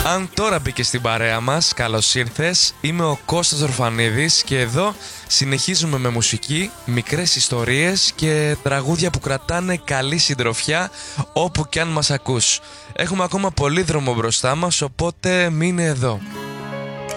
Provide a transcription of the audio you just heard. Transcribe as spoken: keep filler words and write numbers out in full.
Αν τώρα μπήκε στην παρέα μας, καλώς ήρθες. Είμαι ο Κώστας Ορφανίδης και εδώ συνεχίζουμε με μουσική, μικρές ιστορίες και τραγούδια που κρατάνε καλή συντροφιά όπου κι αν μας ακούς. Έχουμε ακόμα πολύ δρόμο μπροστά μας, οπότε μείνε εδώ.